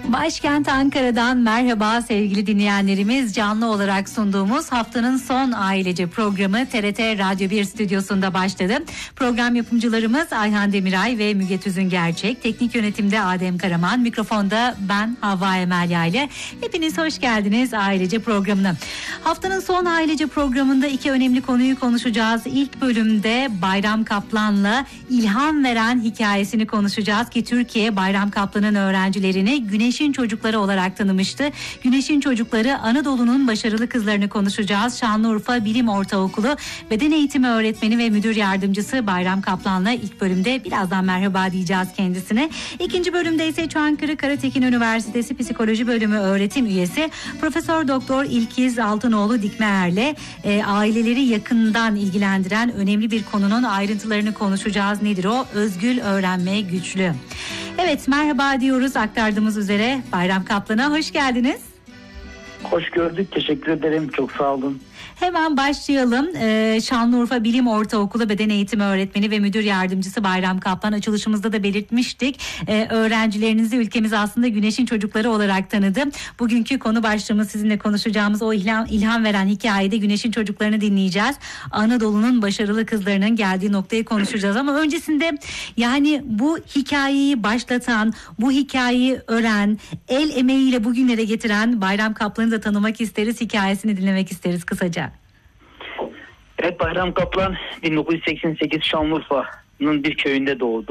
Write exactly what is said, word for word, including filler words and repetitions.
Başkent Ankara'dan merhaba sevgili dinleyenlerimiz. Canlı olarak sunduğumuz haftanın son ailece programı T R T Radyo bir stüdyosunda başladı. Program yapımcılarımız Ayhan Demiray ve Müge Tüzün Gerçek. Teknik yönetimde Adem Karaman. Mikrofonda ben Havva Emelya ile. Hepiniz hoş geldiniz ailece programına. Haftanın son ailece programında iki önemli konuyu konuşacağız. İlk bölümde Bayram Kaplan'la ilham veren hikayesini konuşacağız ki Türkiye Bayram Kaplan'ın öğrencilerini Güneşin Çocukları olarak tanımıştı. Güneşin Çocukları Anadolu'nun başarılı kızlarını konuşacağız. Şanlıurfa Bilim Ortaokulu Beden Eğitimi Öğretmeni ve Müdür Yardımcısı Bayram Kaplan'la ilk bölümde birazdan merhaba diyeceğiz kendisine. İkinci bölümde ise Çankırı Karatekin Üniversitesi Psikoloji Bölümü öğretim üyesi Profesör Doktor İlkiz Altınoğlu Dikmeer'le e, aileleri yakından ilgilendiren önemli bir konunun ayrıntılarını konuşacağız. Nedir o? Özgül öğrenme güçlü. Evet, merhaba diyoruz aktardığımız üzere. Bayram Kaplan'a hoş geldiniz. Hoş gördük, teşekkür ederim, çok sağ olun. Hemen başlayalım. Ee, Şanlıurfa Bilim Ortaokulu Beden Eğitimi Öğretmeni ve Müdür Yardımcısı Bayram Kaplan, açılışımızda da belirtmiştik. Ee, öğrencilerinizi ülkemiz aslında Güneşin Çocukları olarak tanıdı. Bugünkü konu başlığımız sizinle konuşacağımız o ilham, ilham veren hikayede Güneşin Çocuklarını dinleyeceğiz. Anadolu'nun başarılı kızlarının geldiği noktayı konuşacağız. Ama öncesinde yani bu hikayeyi başlatan, bu hikayeyi öğren, el emeğiyle bugünlere getiren Bayram Kaplan'ı da tanımak isteriz. Hikayesini dinlemek isteriz kısaca. Evet, Bayram Kaplan bin dokuz yüz seksen sekiz Şanlıurfa'nın bir köyünde doğdu.